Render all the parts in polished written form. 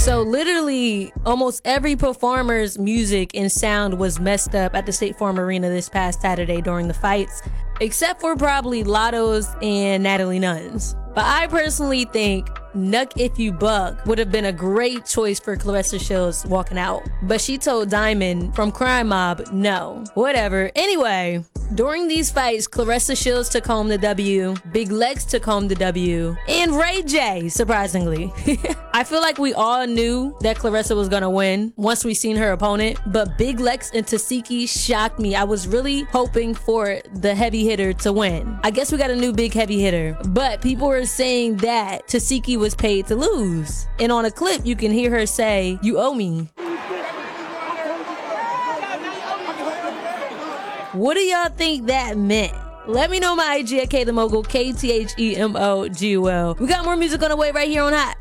So literally almost every performer's music and sound was messed up at the State Farm Arena this past Saturday during the fights, except for probably Lotto's and Natalie Nunn's. But I personally think Nuck If You Buck would have been a great choice for Claressa Shields walking out. But she told Diamond from Crime Mob, no. Whatever. Anyway, during these fights, Claressa Shields took home the W, Big Lex took home the W, and Ray J, surprisingly. I feel like we all knew that Claressa was gonna win once we seen her opponent, but Big Lex and Tasiki shocked me. I was really hoping for the heavy hitter to win. I guess we got a new big heavy hitter, but people were saying that Tasiki was paid to lose. And on a clip, you can hear her say, "You owe me." What do y'all think that meant? Let me know my IG at K the Mogul, KTHEMOGUL. We got more music on the way right here on Hot.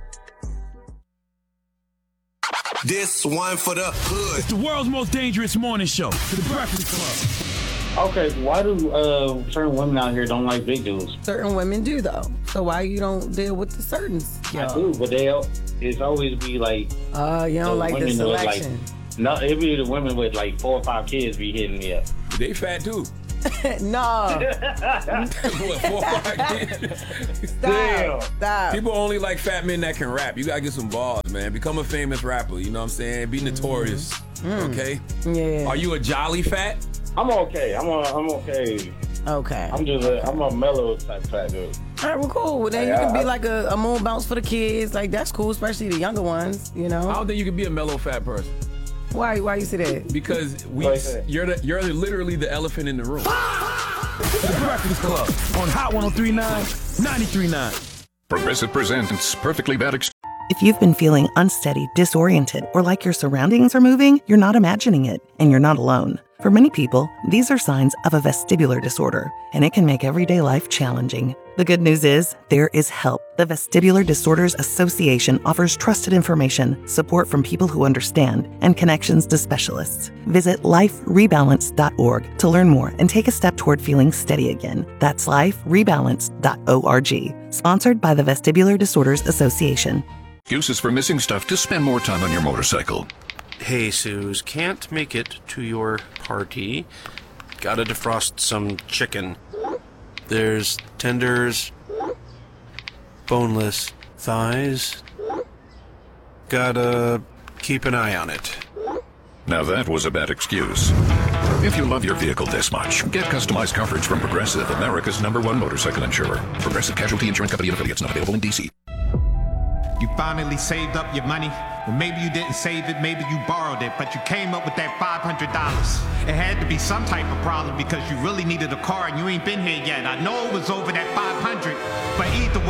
This one for the hood. It's the world's most dangerous morning show. The Breakfast Club. Okay, why do certain women out here don't like big dudes? Certain women do, though. So why you don't deal with the certains? I do, but it's always be like... you don't like the selection. No, it be the women with like 4 or 5 kids be hitting me up. They fat too. No. What, 4 or 5 kids? Stop. People only like fat men that can rap. You gotta get some balls, man. Become a famous rapper, you know what I'm saying? Be notorious, okay? Yeah. Are you a jolly fat? I'm okay. I'm okay. Okay. I'm a mellow type fat dude. All right, well, cool. Well, then you can be like a moon bounce for the kids. Like, that's cool, especially the younger ones, you know? I don't think you can be a mellow fat person. Why you say that? Because you're literally the elephant in the room. The Breakfast Club on Hot 103.9, 93.9. Progressive presents Perfectly Bad Excuse. If you've been feeling unsteady, disoriented, or like your surroundings are moving, you're not imagining it, and you're not alone. For many people, these are signs of a vestibular disorder, and it can make everyday life challenging. The good news is, there is help. The Vestibular Disorders Association offers trusted information, support from people who understand, and connections to specialists. Visit liferebalance.org to learn more and take a step toward feeling steady again. That's liferebalance.org. Sponsored by the Vestibular Disorders Association. Excuses for missing stuff to spend more time on your motorcycle. Hey, Suze, can't make it to your party. Gotta defrost some chicken. There's tenders, boneless thighs. Gotta keep an eye on it. Now that was a bad excuse. If you love your vehicle this much, get customized coverage from Progressive, America's #1 motorcycle insurer. Progressive Casualty Insurance Company and affiliates, not available in D.C. You finally saved up your money. Well, maybe you didn't save it, maybe you borrowed it, but you came up with that $500. It had to be some type of problem because you really needed a car and you ain't been here yet. I know it was over that $500, but either way,